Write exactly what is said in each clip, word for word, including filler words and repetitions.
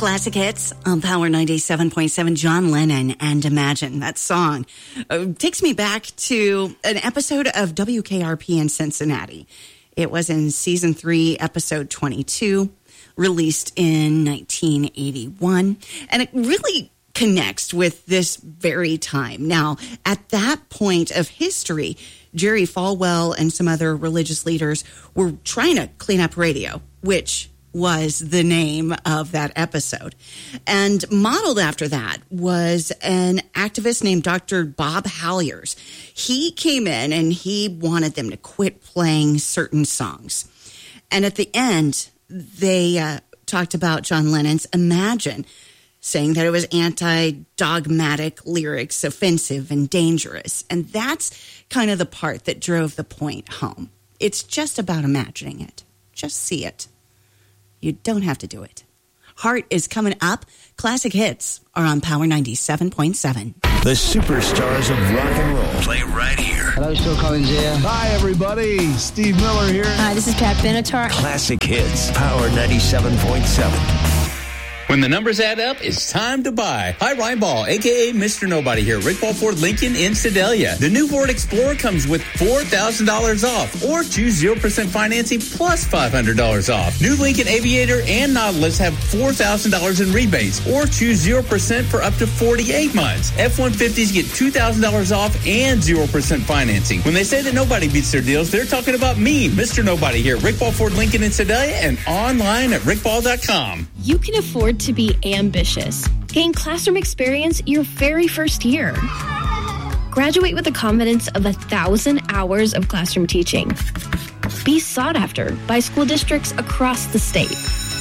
Classic Hits on Power ninety-seven point seven. John Lennon and Imagine. That song uh, takes me back to an episode of W K R P in Cincinnati. It was in season three, episode twenty-two, released in nineteen eighty-one. And it really connects with this very time. Now, at that point of history, Jerry Falwell and some other religious leaders were trying to clean up radio, which was the name of that episode. And modeled after that was an activist named Doctor Bob Halyers. He came in and he wanted them to quit playing certain songs. And at the end, they uh, talked about John Lennon's Imagine, saying that it was anti-dogmatic lyrics, offensive and dangerous. And that's kind of the part that drove the point home. It's just about imagining it. Just see it. You don't have to do it. Heart is coming up. Classic Hits are on Power ninety-seven point seven. The superstars of rock and roll play right here. Hello, Phil Collins here. Hi, everybody. Steve Miller here. Hi, this is Pat Benatar. Classic Hits, Power ninety-seven point seven. When the numbers add up, it's time to buy. Hi, Ryan Ball, a k a. Mister Nobody here. Rick Ball Ford Lincoln in Sedalia. The new Ford Explorer comes with four thousand dollars off or choose zero percent financing plus five hundred dollars off. New Lincoln Aviator and Nautilus have four thousand dollars in rebates or choose zero percent for up to forty-eight months. F one fifties get two thousand dollars off and zero percent financing. When they say that nobody beats their deals, they're talking about me, Mister Nobody here. Rick Ball Ford Lincoln in Sedalia and online at rick ball dot com. You can afford to be ambitious. Gain classroom experience your very first year. Graduate with the confidence of a thousand hours of classroom teaching. Be sought after by school districts across the state.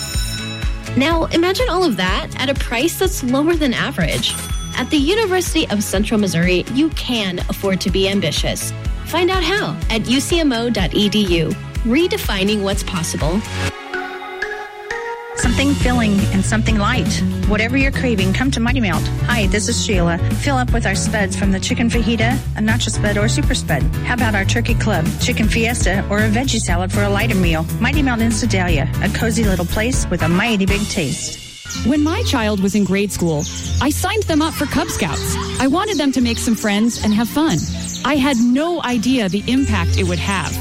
Now, imagine all of that at a price that's lower than average. At the University of Central Missouri, you can afford to be ambitious. Find out how at u c m o dot e d u. Redefining what's possible. Something filling and something light. Whatever you're craving, come to Mighty Melt. Hi, this is Sheila. Fill up with our spuds from the chicken fajita, a nacho spud, or super spud. How about our turkey club, chicken fiesta, or a veggie salad for a lighter meal? Mighty Melt in Sedalia, a cozy little place with a mighty big taste. When my child was in grade school, I signed them up for Cub Scouts. I wanted them to make some friends and have fun. I had no idea the impact it would have.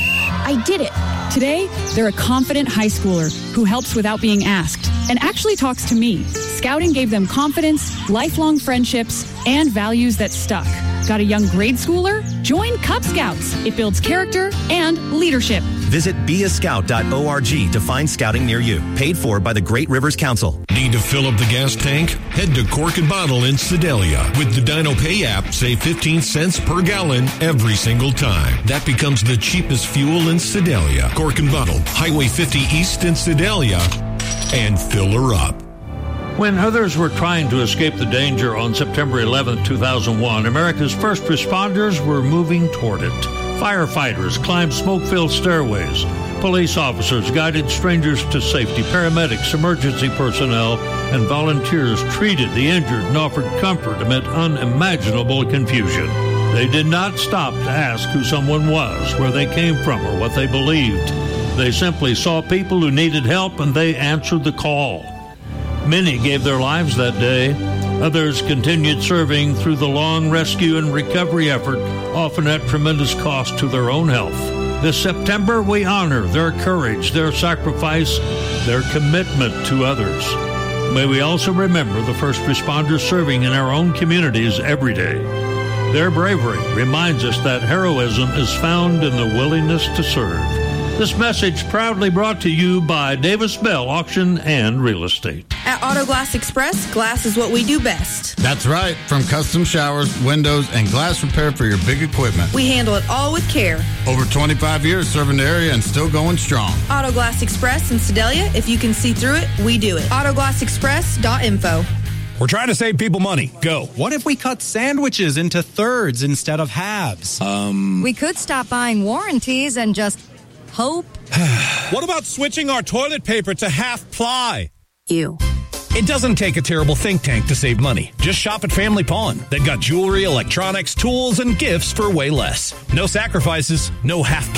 I did it. Today, they're a confident high schooler who helps without being asked and actually talks to me. Scouting gave them confidence, lifelong friendships, and values that stuck. Got a young grade schooler? Join Cub Scouts. It builds character and leadership. Visit be a scout dot org to find scouting near you. Paid for by the Great Rivers Council. Need to fill up the gas tank? Head to Cork and Bottle in Sedalia. With the Dino Pay app, save fifteen cents per gallon every single time. That becomes the cheapest fuel in Sedalia. Cork and Bottle, Highway fifty East in Sedalia, and fill her up. When others were trying to escape the danger on September eleventh, two thousand one, America's first responders were moving toward it. Firefighters climbed smoke-filled stairways. Police officers guided strangers to safety. Paramedics, emergency personnel, and volunteers treated the injured and offered comfort amid unimaginable confusion. They did not stop to ask who someone was, where they came from, or what they believed. They simply saw people who needed help, and they answered the call. Many gave their lives that day. Others continued serving through the long rescue and recovery effort, often at tremendous cost to their own health. This September, we honor their courage, their sacrifice, their commitment to others. May we also remember the first responders serving in our own communities every day. Their bravery reminds us that heroism is found in the willingness to serve. This message proudly brought to you by Davis Bell Auction and Real Estate. At Auto Glass Express, glass is what we do best. That's right. From custom showers, windows, and glass repair for your big equipment. We handle it all with care. Over twenty-five years serving the area and still going strong. Auto Glass Express in Sedalia. If you can see through it, we do it. auto glass express dot info. We're trying to save people money. Go. What if we cut sandwiches into thirds instead of halves? Um. We could stop buying warranties and just hope. What about switching our toilet paper to half ply? Ew. It doesn't take a terrible think tank to save money. Just shop at Family Pawn. They've got jewelry, electronics, tools, and gifts for way less. No sacrifices, no half